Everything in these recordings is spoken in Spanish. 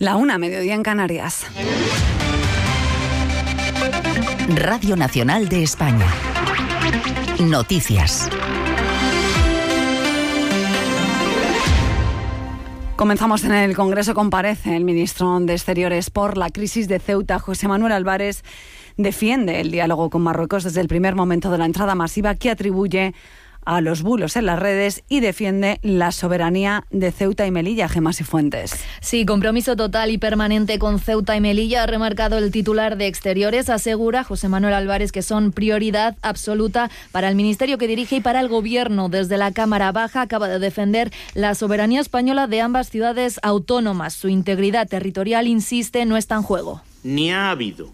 1:00, mediodía en Canarias. Radio Nacional de España. Noticias. Comenzamos en el Congreso. Comparece el ministro de Exteriores por la crisis de Ceuta. José Manuel Álvarez defiende el diálogo con Marruecos desde el primer momento de la entrada masiva que atribuye a los bulos en las redes y defiende la soberanía de Ceuta y Melilla. Gemma Cifuentes. Sí, compromiso total y permanente con Ceuta y Melilla, ha remarcado el titular de Exteriores. Asegura José Manuel Álvarez que son prioridad absoluta para el ministerio que dirige y para el Gobierno. Desde la Cámara Baja acaba de defender la soberanía española de ambas ciudades autónomas. Su integridad territorial, insiste, no está en juego. Ni ha habido,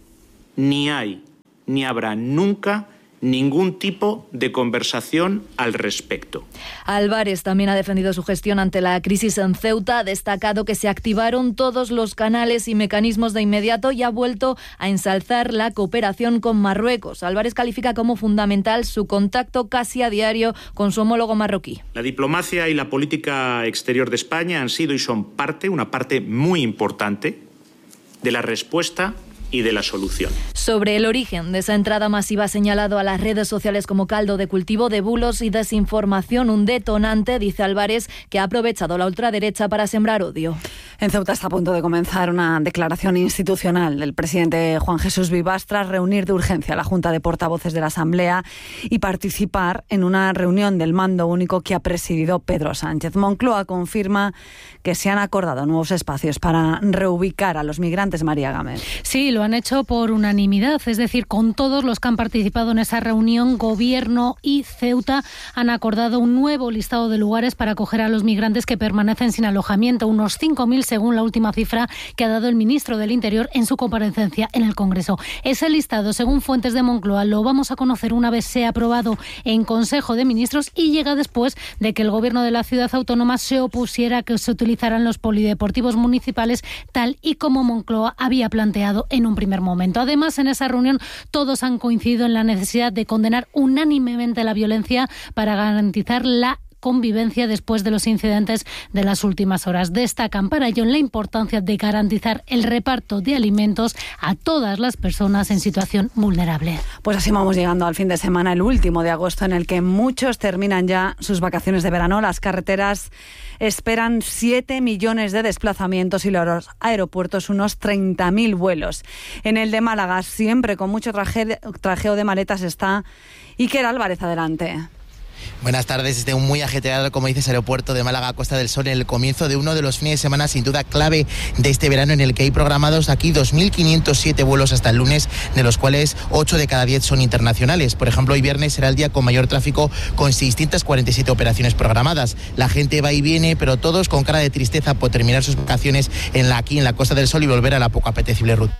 ni hay, ni habrá nunca ningún tipo de conversación al respecto. Álvarez también ha defendido su gestión ante la crisis en Ceuta, ha destacado que se activaron todos los canales y mecanismos de inmediato y ha vuelto a ensalzar la cooperación con Marruecos. Álvarez califica como fundamental su contacto casi a diario con su homólogo marroquí. La diplomacia y la política exterior de España han sido y son una parte muy importante de la respuesta y de la solución. Sobre el origen de esa entrada masiva, ha señalado a las redes sociales como caldo de cultivo de bulos y desinformación, un detonante, dice Álvarez, que ha aprovechado la ultraderecha para sembrar odio. En Ceuta está a punto de comenzar una declaración institucional del presidente Juan Jesús Vivas tras reunir de urgencia a la Junta de Portavoces de la Asamblea y participar en una reunión del mando único que ha presidido Pedro Sánchez. Moncloa confirma que se han acordado nuevos espacios para reubicar a los migrantes. María Gámez. Sí, lo han hecho por unanimidad, es decir, con todos los que han participado en esa reunión. Gobierno y Ceuta han acordado un nuevo listado de lugares para acoger a los migrantes que permanecen sin alojamiento, unos 5.000 según la última cifra que ha dado el ministro del Interior en su comparecencia en el Congreso. Ese listado, según fuentes de Moncloa, lo vamos a conocer una vez sea aprobado en Consejo de Ministros y llega después de que el Gobierno de la ciudad autónoma se opusiera a que se utilizaran los polideportivos municipales tal y como Moncloa había planteado en un primer momento. Además, en esa reunión todos han coincidido en la necesidad de condenar unánimemente la violencia para garantizar la convivencia después de los incidentes de las últimas horas. Destacan para ello la importancia de garantizar el reparto de alimentos a todas las personas en situación vulnerable. Pues así vamos llegando al fin de semana, el último de agosto, en el que muchos terminan ya sus vacaciones de verano. Las carreteras esperan 7 millones de desplazamientos y los aeropuertos unos 30.000 vuelos. En el de Málaga, siempre con mucho trajeo de maletas, está Iker Álvarez. Adelante. Buenas tardes. Desde un muy ajetreado, como dices, aeropuerto de Málaga, Costa del Sol, en el comienzo de uno de los fines de semana sin duda clave de este verano, en el que hay programados aquí 2.507 vuelos hasta el lunes, de los cuales 8 de cada 10 son internacionales. Por ejemplo, hoy viernes será el día con mayor tráfico, con 647 operaciones programadas. La gente va y viene, pero todos con cara de tristeza por terminar sus vacaciones aquí en la Costa del Sol y volver a la poco apetecible ruta.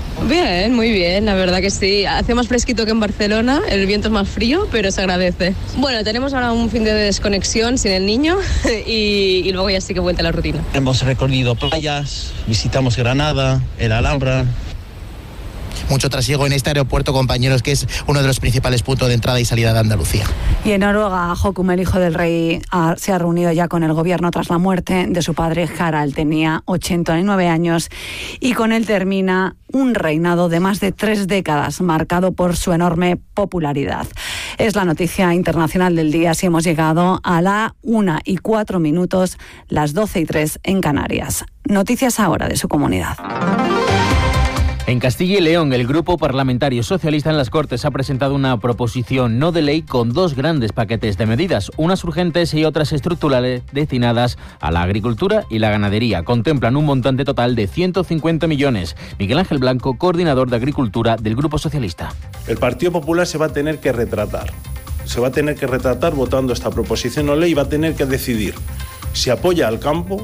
Bien, muy bien, la verdad que sí. Hace más fresquito que en Barcelona, el viento es más frío, pero se agradece. Bueno, tenemos ahora un fin de desconexión sin el niño y luego ya sí que vuelta a la rutina. Hemos recorrido playas, visitamos Granada, el Alhambra. Mucho trasiego en este aeropuerto, compañeros, que es uno de los principales puntos de entrada y salida de Andalucía. Y en Noruega, Håkon, el hijo del rey, se ha reunido ya con el gobierno tras la muerte de su padre Harald. Tenía 89 años y con él termina un reinado de más de 3 décadas, marcado por su enorme popularidad. Es la noticia internacional del día. Así hemos llegado a la 1:04, las 12:03 en Canarias. Noticias ahora de su comunidad. En Castilla y León, el Grupo Parlamentario Socialista en las Cortes ha presentado una proposición no de ley con 2 grandes paquetes de medidas, unas urgentes y otras estructurales destinadas a la agricultura y la ganadería. Contemplan un montante total de 150 millones. Miguel Ángel Blanco, coordinador de Agricultura del Grupo Socialista. El Partido Popular se va a tener que retratar. Se va a tener que retratar votando esta proposición no de ley y va a tener que decidir si apoya al campo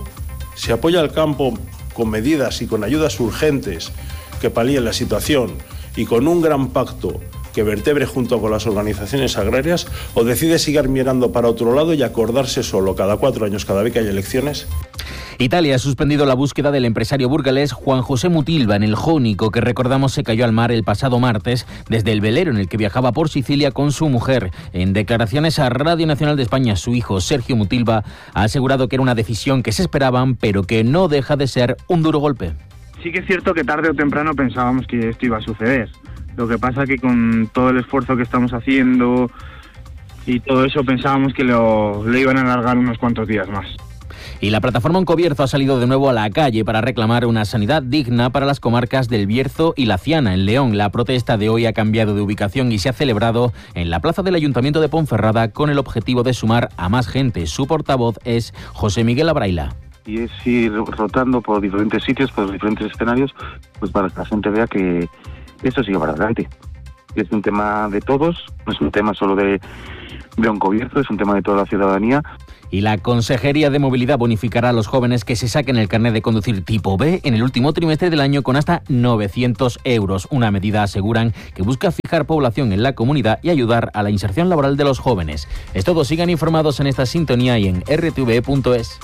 con medidas y con ayudas urgentes que palíen la situación y con un gran pacto que vertebre junto con las organizaciones agrarias, o decide seguir mirando para otro lado y acordarse solo cada 4 años, cada vez que hay elecciones. Italia ha suspendido la búsqueda del empresario burgalés Juan José Mutilva en el Jónico, que recordamos se cayó al mar el pasado martes desde el velero en el que viajaba por Sicilia con su mujer. En declaraciones a Radio Nacional de España, su hijo Sergio Mutilva ha asegurado que era una decisión que se esperaban, pero que no deja de ser un duro golpe. Sí que es cierto que tarde o temprano pensábamos que esto iba a suceder. Lo que pasa que con todo el esfuerzo que estamos haciendo y todo eso pensábamos que lo iban a alargar unos cuantos días más. Y la plataforma Oncobierzo ha salido de nuevo a la calle para reclamar una sanidad digna para las comarcas del Bierzo y la Ciana, en León. La protesta de hoy ha cambiado de ubicación y se ha celebrado en la plaza del Ayuntamiento de Ponferrada con el objetivo de sumar a más gente. Su portavoz es José Miguel Abraila. Y es ir rotando por diferentes sitios, por diferentes escenarios, pues para que la gente vea que esto sigue para adelante. Es un tema de todos, no es un tema solo de Oncobierzo, es un tema de toda la ciudadanía. Y la Consejería de Movilidad bonificará a los jóvenes que se saquen el carnet de conducir tipo B en el último trimestre del año con hasta 900 euros. Una medida, aseguran, que busca fijar población en la comunidad y ayudar a la inserción laboral de los jóvenes. Es todo, sigan informados en esta sintonía y en rtv.es.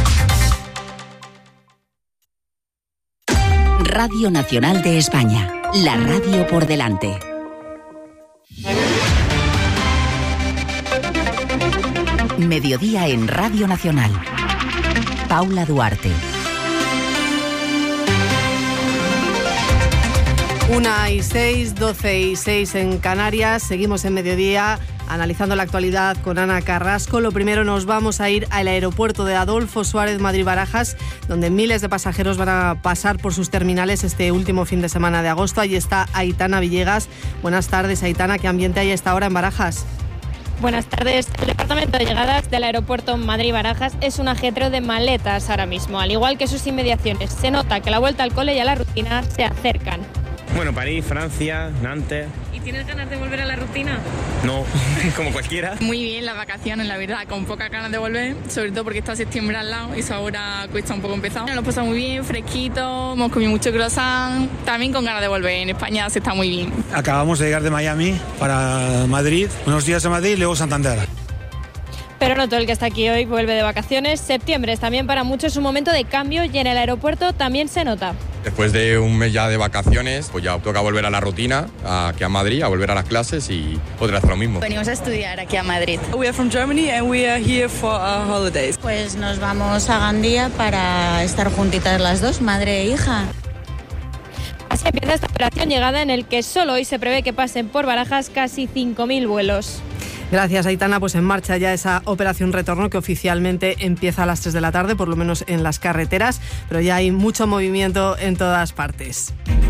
Radio Nacional de España, la radio por delante. Mediodía en Radio Nacional. Paula Duarte. 1:06, 12:06 en Canarias. Seguimos en Mediodía analizando la actualidad con Ana Carrasco. Lo primero, nos vamos a ir al aeropuerto de Adolfo Suárez Madrid-Barajas, donde miles de pasajeros van a pasar por sus terminales este último fin de semana de agosto. Allí está Aitana Villegas. Buenas tardes, Aitana. ¿Qué ambiente hay a esta hora en Barajas? Buenas tardes. El departamento de llegadas del aeropuerto Madrid-Barajas es un ajetreo de maletas ahora mismo, al igual que sus inmediaciones. Se nota que la vuelta al cole y a la rutina se acercan. Bueno, París, Francia, Nantes. ¿Y tienes ganas de volver a la rutina? No, como cualquiera. Muy bien las vacaciones, la verdad, con pocas ganas de volver, sobre todo porque está septiembre al lado y eso ahora cuesta un poco empezar. Nos lo pasamos muy bien, fresquito, hemos comido mucho croissant, también con ganas de volver. En España se está muy bien. Acabamos de llegar de Miami para Madrid, unos días a Madrid y luego Santander. Pero no todo el que está aquí hoy vuelve de vacaciones. Septiembre es también para muchos un momento de cambio y en el aeropuerto también se nota. Después de un mes ya de vacaciones, pues ya toca volver a la rutina, aquí a Madrid, a volver a las clases y otra vez lo mismo. Venimos a estudiar aquí a Madrid. We are from Germany and we are here for our holidays. Pues nos vamos a Gandía para estar juntitas las dos, madre e hija. Así empieza esta operación llegada en el que solo hoy se prevé que pasen por Barajas casi 5.000 vuelos. Gracias, Aitana. Pues en marcha ya esa operación retorno que oficialmente empieza a las 3 de la tarde, por lo menos en las carreteras, pero ya hay mucho movimiento en todas partes.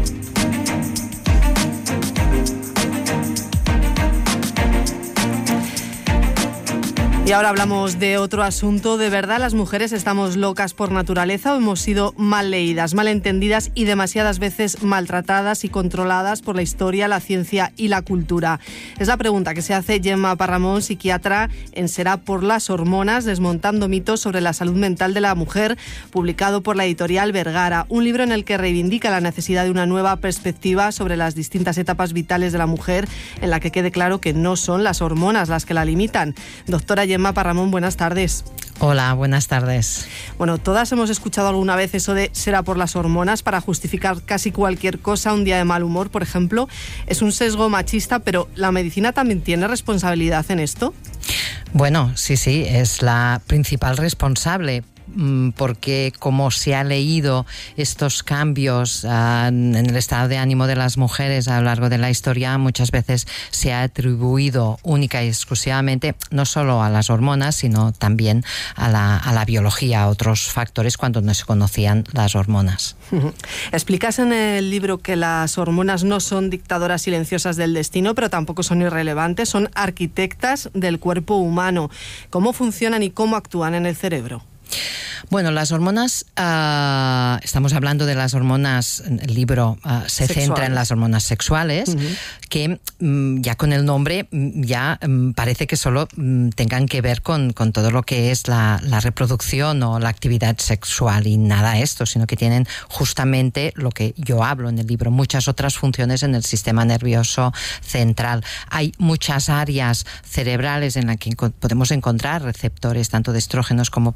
Y ahora hablamos de otro asunto. ¿De verdad las mujeres estamos locas por naturaleza o hemos sido mal leídas, mal entendidas y demasiadas veces maltratadas y controladas por la historia, la ciencia y la cultura? Es la pregunta que se hace Gemma Parramon, psiquiatra en Será por las hormonas, desmontando mitos sobre la salud mental de la mujer, publicado por la editorial Vergara. Un libro en el que reivindica la necesidad de una nueva perspectiva sobre las distintas etapas vitales de la mujer, en la que quede claro que no son las hormonas las que la limitan. Doctora Gemma Parramon, buenas tardes. Hola, buenas tardes. Bueno, todas hemos escuchado alguna vez eso de será por las hormonas para justificar casi cualquier cosa, un día de mal humor, por ejemplo. Es un sesgo machista, pero ¿la medicina también tiene responsabilidad en esto? Bueno, sí, es la principal responsable, porque como se ha leído estos cambios en el estado de ánimo de las mujeres a lo largo de la historia, muchas veces se ha atribuido única y exclusivamente no solo a las hormonas, sino también a la biología, a otros factores cuando no se conocían las hormonas. Explicas en el libro que las hormonas no son dictadoras silenciosas del destino, pero tampoco son irrelevantes, son arquitectas del cuerpo humano. ¿Cómo funcionan y cómo actúan en el cerebro? Bueno, las hormonas, estamos hablando de las hormonas, el libro se centra en las hormonas sexuales, que ya con el nombre ya parece que solo tengan que ver con todo lo que es la reproducción o la actividad sexual y nada esto, sino que tienen justamente lo que yo hablo en el libro, muchas otras funciones en el sistema nervioso central. Hay muchas áreas cerebrales en las que podemos encontrar receptores tanto de estrógenos como progesterona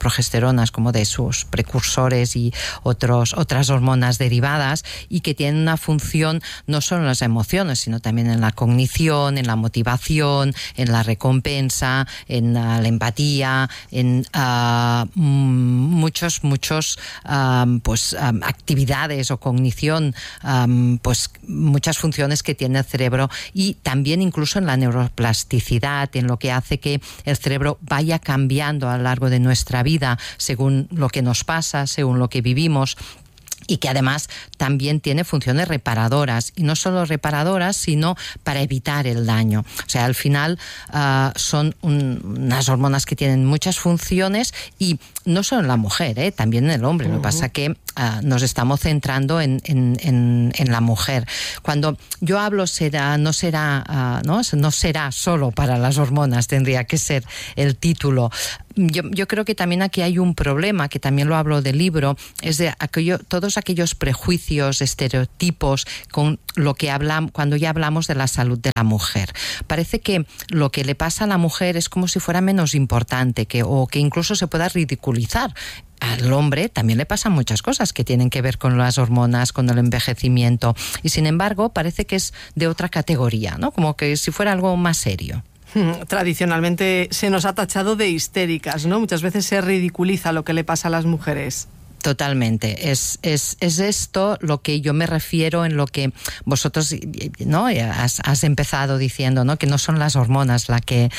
testosteronas como de sus precursores y otras hormonas derivadas, y que tienen una función no solo en las emociones, sino también en la cognición, en la motivación, en la recompensa, en la empatía, en muchos actividades o cognición, pues muchas funciones que tiene el cerebro, y también incluso en la neuroplasticidad, en lo que hace que el cerebro vaya cambiando a lo largo de nuestra vida según lo que nos pasa, según lo que vivimos, y que además también tiene funciones reparadoras, y no solo reparadoras, sino para evitar el daño. O sea, al final son unas hormonas que tienen muchas funciones, y no solo en la mujer, también en el hombre. Lo que pasa que nos estamos centrando en la mujer. Cuando yo hablo no será solo para las hormonas, tendría que ser el título. Yo creo que también aquí hay un problema, que también lo hablo del libro, es de todos aquellos prejuicios, estereotipos con lo que cuando ya hablamos de la salud de la mujer. Parece que lo que le pasa a la mujer es como si fuera menos importante, o que incluso se pueda ridiculizar. Al hombre también le pasan muchas cosas que tienen que ver con las hormonas, con el envejecimiento, y sin embargo parece que es de otra categoría, ¿no? Como que si fuera algo más serio. Tradicionalmente se nos ha tachado de histéricas, ¿no? Muchas veces se ridiculiza lo que le pasa a las mujeres. Totalmente. Es esto lo que yo me refiero, en lo que vosotros, ¿no?, has empezado diciendo, ¿no?, que no son las hormonas las que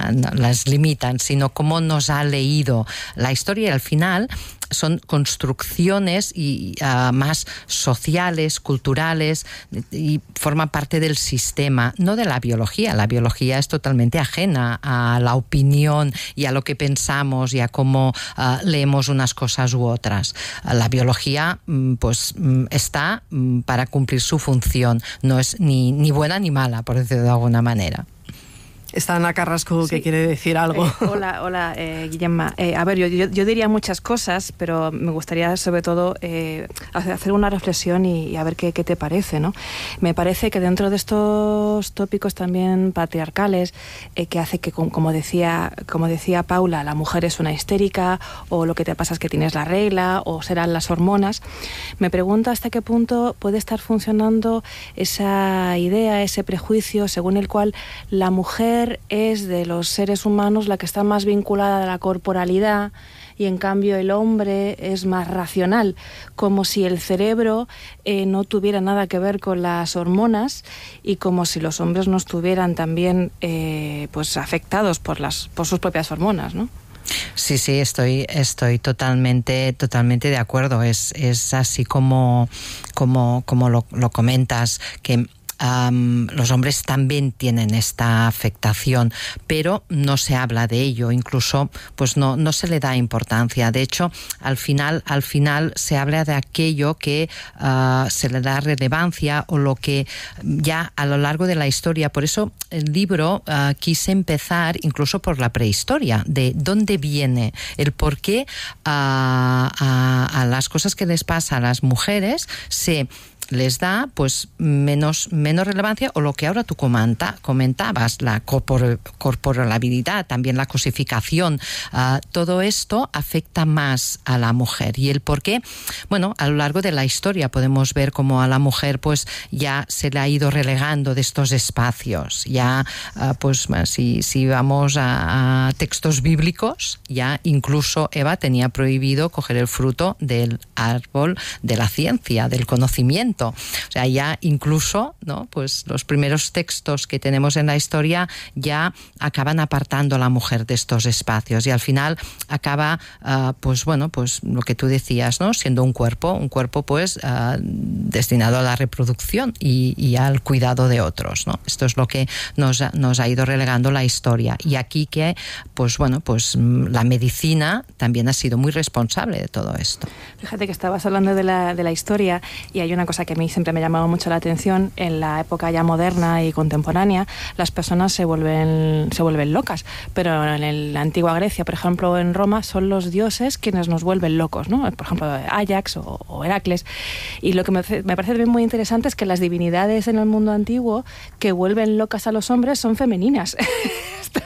las limitan, sino cómo nos ha leído la historia, y al final son construcciones y más sociales, culturales, y forman parte del sistema, no de la biología. La biología es totalmente ajena a la opinión y a lo que pensamos y a cómo leemos unas cosas u otras. La biología pues está para cumplir su función, no es ni buena ni mala, por decirlo de alguna manera. Está Ana Carrasco, que quiere decir algo. Hola, Guillerma. A ver, yo diría muchas cosas, pero me gustaría sobre todo hacer una reflexión y a ver qué te parece, ¿no? Me parece que dentro de estos tópicos también patriarcales, que hace que, como decía Paula, la mujer es una histérica, o lo que te pasa es que tienes la regla, o serán las hormonas, me pregunto hasta qué punto puede estar funcionando esa idea, ese prejuicio según el cual la mujer es de los seres humanos la que está más vinculada a la corporalidad, y en cambio el hombre es más racional, como si el cerebro no tuviera nada que ver con las hormonas, y como si los hombres no estuvieran también pues afectados por sus propias hormonas, ¿no? Sí, estoy totalmente de acuerdo. Es así como lo comentas, que los hombres también tienen esta afectación, pero no se habla de ello, incluso pues no se le da importancia. De hecho, al final se habla de aquello que se le da relevancia, o lo que ya a lo largo de la historia. Por eso el libro quise empezar incluso por la prehistoria, de dónde viene, el por qué a las cosas que les pasa a las mujeres se les da pues menos relevancia, o lo que ahora tú comentabas, la corporalidad, también la cosificación, todo esto afecta más a la mujer. Y el por qué, bueno, a lo largo de la historia podemos ver cómo a la mujer pues ya se le ha ido relegando de estos espacios. Ya pues si vamos a textos bíblicos, ya incluso Eva tenía prohibido coger el fruto del árbol de la ciencia, del conocimiento. O sea, ya incluso, ¿no?, pues los primeros textos que tenemos en la historia ya acaban apartando a la mujer de estos espacios, y al final acaba pues lo que tú decías, ¿no?, siendo un cuerpo pues destinado a la reproducción y al cuidado de otros, ¿no? Esto es lo que nos ha ido relegando la historia, y aquí que pues la medicina también ha sido muy responsable de todo esto. Fíjate que estabas hablando de la historia, y hay una cosa que a mí siempre me ha llamado mucho la atención. En la época ya moderna y contemporánea, las personas se vuelven locas, pero en la antigua Grecia, por ejemplo, en Roma, son los dioses quienes nos vuelven locos, ¿no? Por ejemplo, Ajax o Heracles. Y lo que me parece también muy interesante es que las divinidades en el mundo antiguo que vuelven locas a los hombres son femeninas.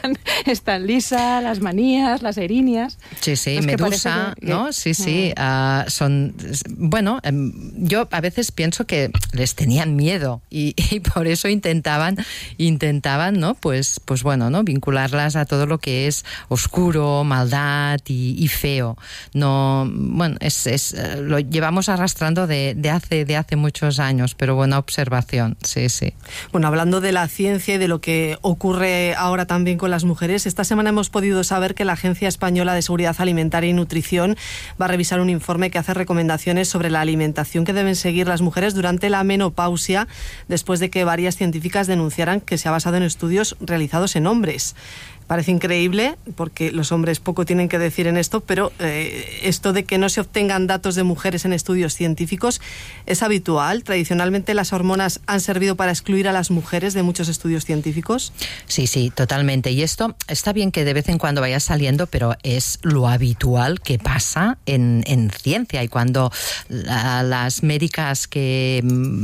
están Lisa, las manías, las erinias. Sí, Medusa, ¿no? Sí. Son, bueno, yo a veces pienso que les tenían miedo y por eso intentaban, ¿no? Pues bueno, ¿no? Vincularlas a todo lo que es oscuro, maldad y feo. No, bueno, lo llevamos arrastrando de hace muchos años, pero buena observación, sí. Bueno, hablando de la ciencia y de lo que ocurre ahora también con las mujeres, esta semana hemos podido saber que la Agencia Española de Seguridad Alimentaria y Nutrición va a revisar un informe que hace recomendaciones sobre la alimentación que deben seguir las mujeres durante la menopausia, después de que varias científicas denunciaran que se ha basado en estudios realizados en hombres. Parece increíble, porque los hombres poco tienen que decir en esto, pero esto de que no se obtengan datos de mujeres en estudios científicos es habitual. Tradicionalmente las hormonas han servido para excluir a las mujeres de muchos estudios científicos. Sí, totalmente. Y esto está bien que de vez en cuando vaya saliendo, pero es lo habitual que pasa en ciencia. Y cuando las médicas que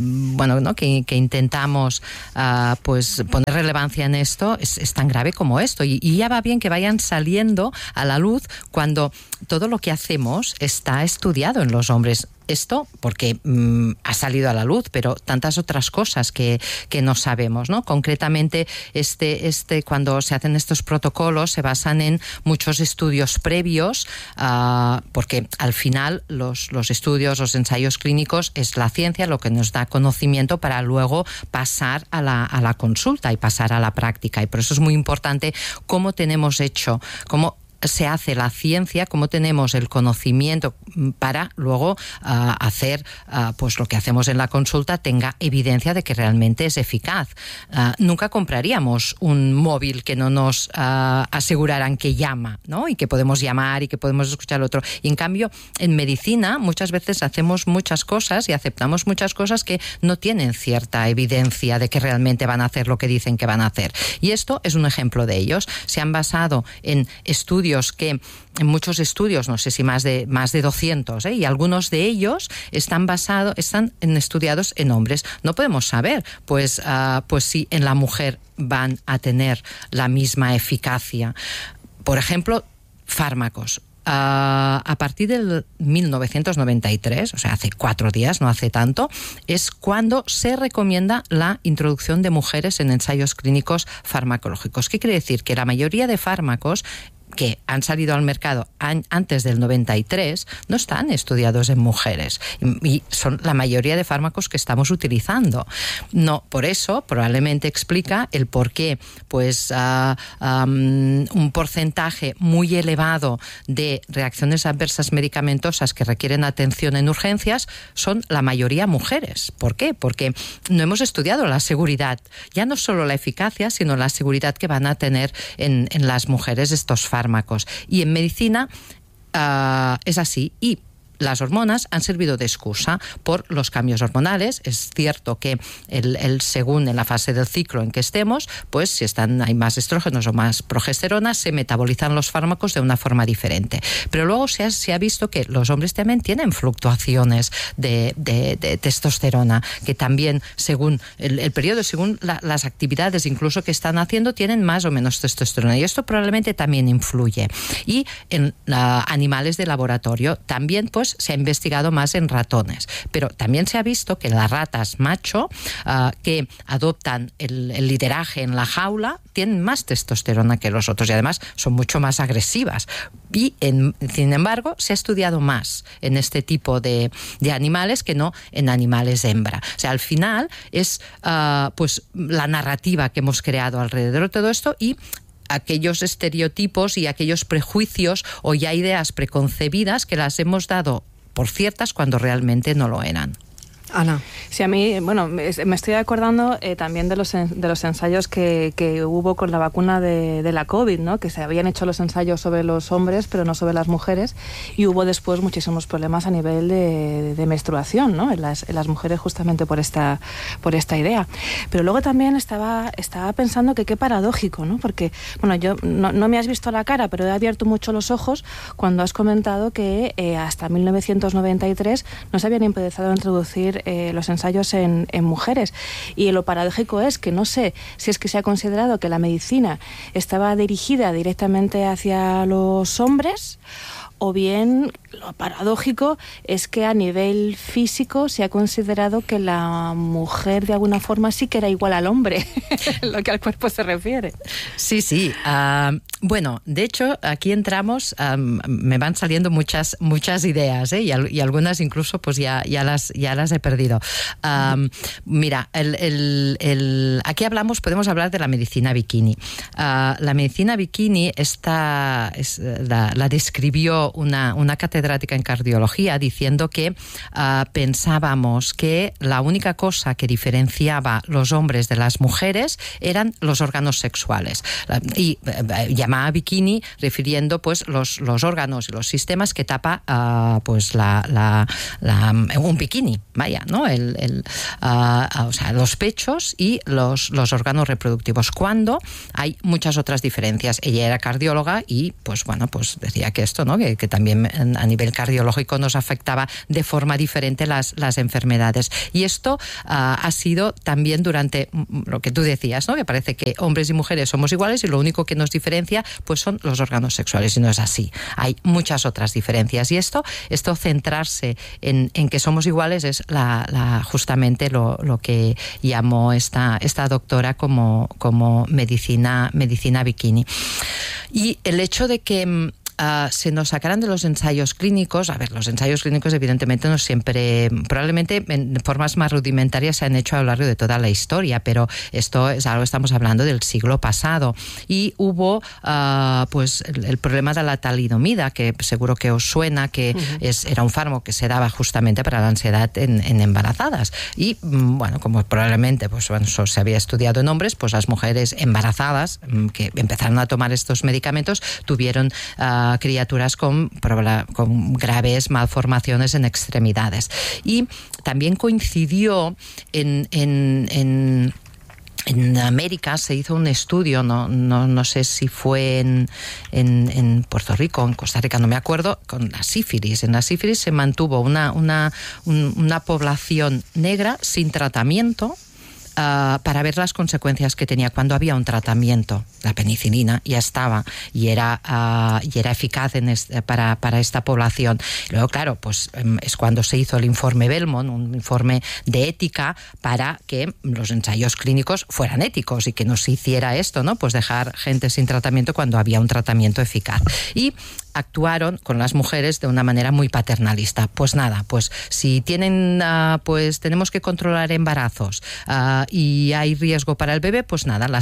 intentamos pues poner relevancia en esto, es tan grave como esto. Y ya va bien que vayan saliendo a la luz cuando todo lo que hacemos está estudiado en los hombres. Esto porque ha salido a la luz, pero tantas otras cosas que no sabemos, ¿no? Concretamente, cuando se hacen estos protocolos se basan en muchos estudios previos, porque al final los estudios, los ensayos clínicos es la ciencia lo que nos da conocimiento para luego pasar a la consulta y pasar a la práctica. Y por eso es muy importante cómo se hace la ciencia, cómo tenemos el conocimiento para luego hacer pues lo que hacemos en la consulta tenga evidencia de que realmente es eficaz. Nunca compraríamos un móvil que no nos aseguraran que llama, ¿no? Y que podemos llamar y que podemos escuchar al otro. Y en cambio, en medicina muchas veces hacemos muchas cosas y aceptamos muchas cosas que no tienen cierta evidencia de que realmente van a hacer lo que dicen que van a hacer. Y esto es un ejemplo de ellos. Se han basado en en muchos estudios, no sé si más de 200, y algunos de ellos están estudiados en hombres. No podemos saber, pues si en la mujer van a tener la misma eficacia. Por ejemplo, fármacos. A partir del 1993, o sea, hace 4 días, no hace tanto, es cuando se recomienda la introducción de mujeres en ensayos clínicos farmacológicos. ¿Qué quiere decir? Que la mayoría de fármacos que han salido al mercado antes del 93 no están estudiados en mujeres y son la mayoría de fármacos que estamos utilizando. No, por eso probablemente explica el por qué pues un porcentaje muy elevado de reacciones adversas medicamentosas que requieren atención en urgencias son la mayoría mujeres. ¿Por qué? Porque no hemos estudiado la seguridad, ya no solo la eficacia, sino la seguridad que van a tener en las mujeres estos fármacos. Y en medicina es así. Y las hormonas han servido de excusa por los cambios hormonales. Es cierto que según en la fase del ciclo en que estemos, pues si hay más estrógenos o más progesterona, se metabolizan los fármacos de una forma diferente. Pero luego se ha visto que los hombres también tienen fluctuaciones de testosterona, que también según el periodo, según las actividades incluso que están haciendo, tienen más o menos testosterona. Y esto probablemente también influye. Y en animales de laboratorio también pues se ha investigado más en ratones, pero también se ha visto que las ratas macho que adoptan el lideraje en la jaula tienen más testosterona que los otros y además son mucho más agresivas. Y sin embargo se ha estudiado más en este tipo de animales que no en animales hembra. O sea, al final es pues la narrativa que hemos creado alrededor de todo esto y aquellos estereotipos y aquellos prejuicios o ya ideas preconcebidas que las hemos dado por ciertas cuando realmente no lo eran. Ana. Sí, a mí, bueno, me estoy acordando también de los ensayos que hubo con la vacuna de la COVID, ¿no? Que se habían hecho los ensayos sobre los hombres, pero no sobre las mujeres, y hubo después muchísimos problemas a nivel de menstruación, ¿no? En las mujeres justamente por esta idea. Pero luego también estaba pensando que qué paradójico, ¿no? Porque, bueno, yo no me has visto la cara, pero he abierto mucho los ojos cuando has comentado que hasta 1993 no se habían empezado a introducir hacer los ensayos en mujeres. Y lo paradójico es que no sé si es que se ha considerado que la medicina estaba dirigida directamente hacia los hombres, o bien lo paradójico es que a nivel físico se ha considerado que la mujer de alguna forma sí que era igual al hombre, en lo que al cuerpo se refiere. Sí, sí. Bueno, de hecho, aquí entramos, me van saliendo muchas ideas, y algunas incluso pues ya las he perdido. Mira, aquí podemos hablar de la medicina bikini. La medicina bikini la describió una catedrática en cardiología diciendo que pensábamos que la única cosa que diferenciaba los hombres de las mujeres eran los órganos sexuales, y llamaba bikini refiriendo pues los órganos y los sistemas que tapa pues un bikini, vaya, ¿no? O sea, los pechos y los órganos reproductivos, cuando hay muchas otras diferencias. Ella era cardióloga y pues bueno, pues decía que esto, ¿no? Que también a nivel cardiológico nos afectaba de forma diferente las enfermedades. Y esto ha sido también durante lo que tú decías, ¿no? Que parece que hombres y mujeres somos iguales y lo único que nos diferencia pues son los órganos sexuales, y no es así. Hay muchas otras diferencias, y esto centrarse en que somos iguales es justamente lo que llamó esta doctora como medicina bikini. Y el hecho de que se nos sacaran de los ensayos clínicos. A ver, los ensayos clínicos evidentemente no siempre, probablemente en formas más rudimentarias se han hecho a lo largo de toda la historia, pero esto es algo, estamos hablando del siglo pasado. Y hubo pues el problema de la talidomida, que seguro que os suena, que era un fármaco que se daba justamente para la ansiedad en embarazadas. Y bueno, como probablemente pues bueno, eso se había estudiado en hombres, pues las mujeres embarazadas que empezaron a tomar estos medicamentos tuvieron criaturas con graves malformaciones en extremidades. Y también coincidió en América, se hizo un estudio, no sé si fue en Puerto Rico, en Costa Rica, no me acuerdo, con la sífilis. En la sífilis se mantuvo una población negra sin tratamiento, para ver las consecuencias que tenía cuando había un tratamiento. La penicilina ya estaba y era eficaz para esta población. Luego, claro, pues es cuando se hizo el informe Belmont, un informe de ética para que los ensayos clínicos fueran éticos y que no se hiciera esto, ¿no? Pues dejar gente sin tratamiento cuando había un tratamiento eficaz. Y actuaron con las mujeres de una manera muy paternalista. Pues nada, pues si tienen, pues tenemos que controlar embarazos y hay riesgo para el bebé, pues nada,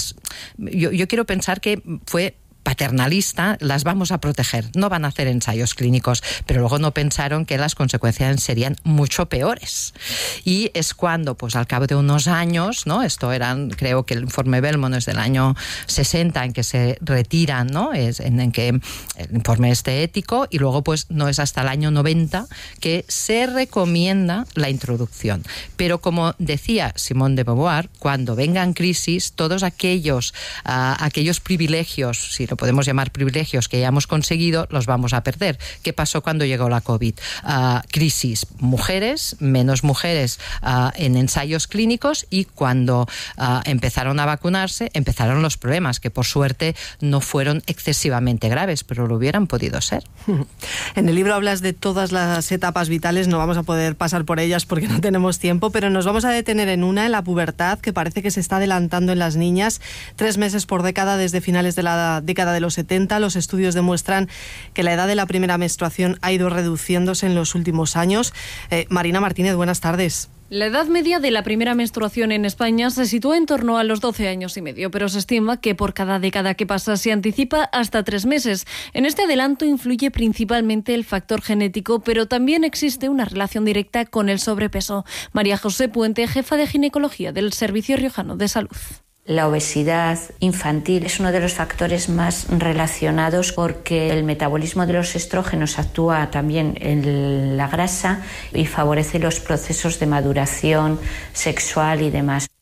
yo quiero pensar que fue paternalista, las vamos a proteger, no van a hacer ensayos clínicos, pero luego no pensaron que las consecuencias serían mucho peores. Y es cuando, pues al cabo de unos años, ¿no? Creo que el informe Belmont es del año 60, en que se retiran, ¿no? En que el informe ético, y luego pues no es hasta el año 90 que se recomienda la introducción. Pero como decía Simone de Beauvoir, cuando vengan crisis, todos aquellos privilegios, si lo podemos llamar privilegios, que hayamos conseguido, los vamos a perder. ¿Qué pasó cuando llegó la COVID? Crisis, menos mujeres en ensayos clínicos, y cuando empezaron a vacunarse, empezaron los problemas, que por suerte no fueron excesivamente graves, pero lo hubieran podido ser. En el libro hablas de todas las etapas vitales, no vamos a poder pasar por ellas porque no tenemos tiempo, pero nos vamos a detener en la pubertad, que parece que se está adelantando en las niñas. 3 meses por década desde finales de la década de los 70. Los estudios demuestran que la edad de la primera menstruación ha ido reduciéndose en los últimos años. Marina Martínez, buenas tardes. La edad media de la primera menstruación en España se sitúa en torno a los 12 años y medio, pero se estima que por cada década que pasa se anticipa hasta 3 meses. En este adelanto influye principalmente el factor genético, pero también existe una relación directa con el sobrepeso. María José Puente, jefa de ginecología del Servicio Riojano de Salud. La obesidad infantil es uno de los factores más relacionados, porque el metabolismo de los estrógenos actúa también en la grasa y favorece los procesos de maduración sexual y demás.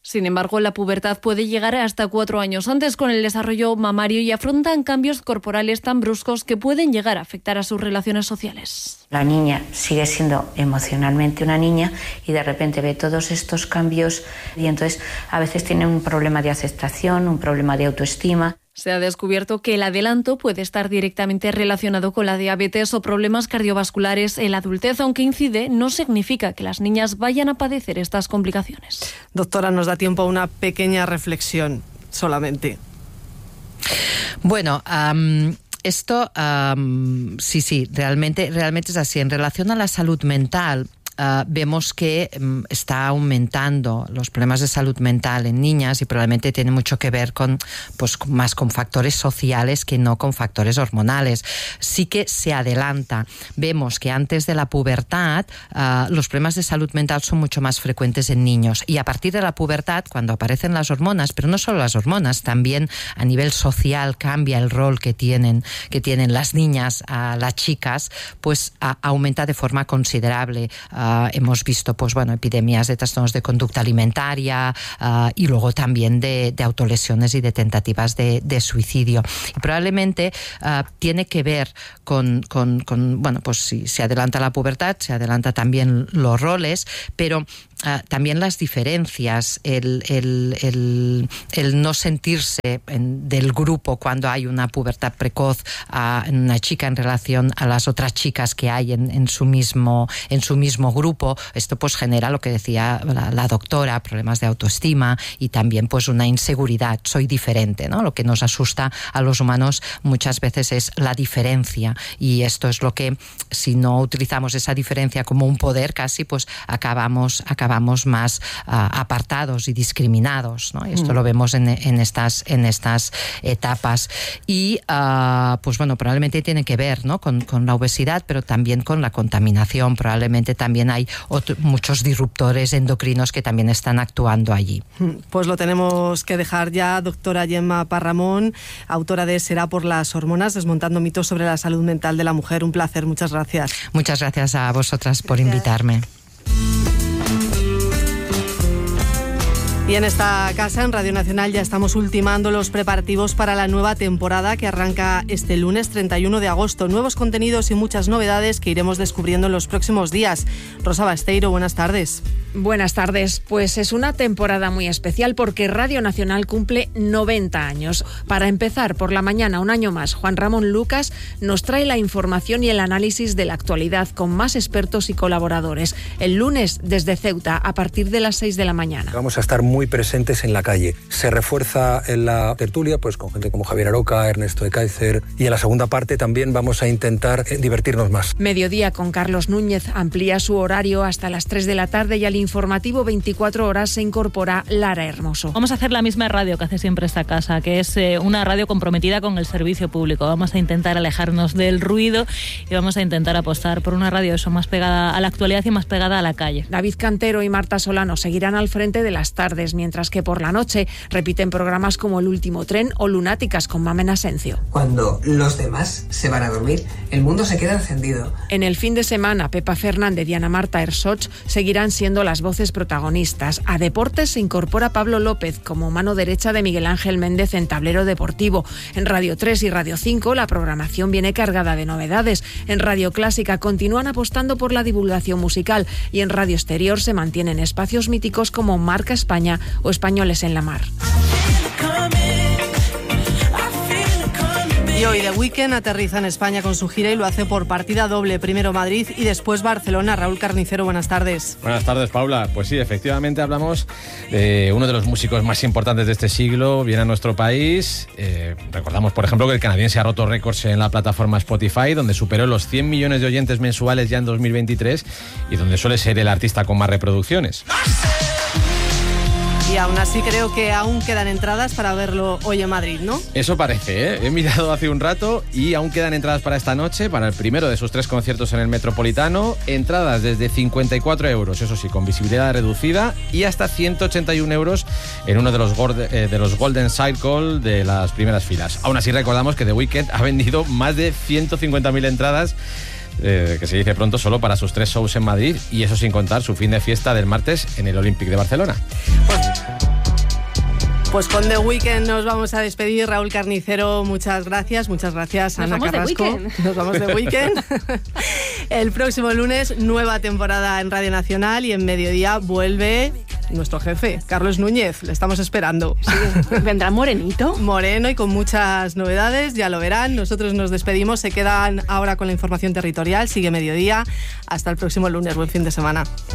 Sin embargo, la pubertad puede llegar hasta 4 años antes con el desarrollo mamario y afrontan cambios corporales tan bruscos que pueden llegar a afectar a sus relaciones sociales. La niña sigue siendo emocionalmente una niña y de repente ve todos estos cambios y entonces a veces tiene un problema de aceptación, un problema de autoestima. Se ha descubierto que el adelanto puede estar directamente relacionado con la diabetes o problemas cardiovasculares en la adultez, aunque incide, no significa que las niñas vayan a padecer estas complicaciones. Doctora, nos da tiempo a una pequeña reflexión solamente. Bueno, esto sí, realmente es así. En relación a la salud mental, vemos que está aumentando los problemas de salud mental en niñas y probablemente tiene mucho que ver más con factores sociales que no con factores hormonales. Sí que se adelanta. Vemos que antes de la pubertad los problemas de salud mental son mucho más frecuentes en niños y a partir de la pubertad, cuando aparecen las hormonas, pero no solo las hormonas, también a nivel social cambia el rol que tienen las niñas, las chicas, pues aumenta de forma considerable. Hemos visto epidemias de trastornos de conducta alimentaria y luego también de autolesiones y de tentativas de suicidio. Y probablemente tiene que ver con si se adelanta la pubertad, se adelanta también los roles, pero también las diferencias, el no sentirse del grupo cuando hay una pubertad precoz en una chica en relación a las otras chicas que hay en su mismo grupo. Esto pues genera lo que decía la doctora, problemas de autoestima y también pues una inseguridad. Soy diferente, ¿no? Lo que nos asusta a los humanos muchas veces es la diferencia y esto es lo que, si no utilizamos esa diferencia como un poder casi, pues acabamos más apartados y discriminados, ¿no? Y esto lo vemos en estas etapas y probablemente tiene que ver, ¿no? con la obesidad, pero también con la contaminación. Probablemente también hay muchos disruptores endocrinos que también están actuando allí. Pues lo tenemos que dejar ya. Doctora Gemma Parramon, autora de Será por las hormonas, desmontando mitos sobre la salud mental de la mujer. Un placer, muchas gracias. Muchas gracias a vosotras por invitarme. Y en esta casa, en Radio Nacional, ya estamos ultimando los preparativos para la nueva temporada que arranca este lunes 31 de agosto. Nuevos contenidos y muchas novedades que iremos descubriendo en los próximos días. Rosa Basteiro, buenas tardes. Buenas tardes. Pues es una temporada muy especial porque Radio Nacional cumple 90 años. Para empezar, por la mañana, un año más, Juan Ramón Lucas nos trae la información y el análisis de la actualidad con más expertos y colaboradores. El lunes, desde Ceuta, a partir de las 6 de la mañana. Vamos a estar muy presentes en la calle. Se refuerza en la tertulia pues con gente como Javier Aroca, Ernesto de Kaiser, y en la segunda parte también vamos a intentar divertirnos más. Mediodía con Carlos Núñez amplía su horario hasta las 3 de la tarde y al informativo 24 horas se incorpora Lara Hermoso. Vamos a hacer la misma radio que hace siempre esta casa, que es una radio comprometida con el servicio público. Vamos a intentar alejarnos del ruido y vamos a intentar apostar por una radio más pegada a la actualidad y más pegada a la calle. David Cantero y Marta Solano seguirán al frente de las tardes, mientras que por la noche repiten programas como El último tren o Lunáticas con Mamen Asencio. Cuando los demás se van a dormir, el mundo se queda encendido. En el fin de semana, Pepa Fernández y Ana Marta Ersoch seguirán siendo las voces protagonistas. A Deportes se incorpora Pablo López como mano derecha de Miguel Ángel Méndez en Tablero Deportivo. En Radio 3 y Radio 5 la programación viene cargada de novedades. En Radio Clásica continúan apostando por la divulgación musical y en Radio Exterior se mantienen espacios míticos como Marca España o Españoles en la Mar. Y hoy The Weeknd aterriza en España con su gira y lo hace por partida doble. Primero Madrid y después Barcelona. Raúl Carnicero, buenas tardes. Buenas tardes, Paula. Pues sí, efectivamente hablamos de uno de los músicos más importantes de este siglo. Viene a nuestro país. Recordamos, por ejemplo, que el canadiense ha roto récords en la plataforma Spotify, donde superó los 100 millones de oyentes mensuales ya en 2023 y donde suele ser el artista con más reproducciones. Y aún así creo que aún quedan entradas para verlo hoy en Madrid, ¿no? Eso parece, ¿eh? He mirado hace un rato y aún quedan entradas para esta noche, para el primero de sus 3 conciertos en el Metropolitano. Entradas desde 54 euros, eso sí, con visibilidad reducida, y hasta 181 euros en uno de los Golden Circle de las primeras filas. Aún así recordamos que The Weeknd ha vendido más de 150.000 entradas, que se dice pronto, solo para sus 3 shows en Madrid, y eso sin contar su fin de fiesta del martes en el Olympic de Barcelona. Pues con The Weeknd nos vamos a despedir. Raúl Carnicero, muchas gracias. Muchas gracias, Ana Carrasco. Nos vamos de Weeknd. El próximo lunes, nueva temporada en Radio Nacional y en mediodía vuelve nuestro jefe, Carlos Núñez. Le estamos esperando. Sí. ¿Vendrá morenito? Moreno y con muchas novedades, ya lo verán. Nosotros nos despedimos. Se quedan ahora con la información territorial. Sigue mediodía. Hasta el próximo lunes. Buen fin de semana.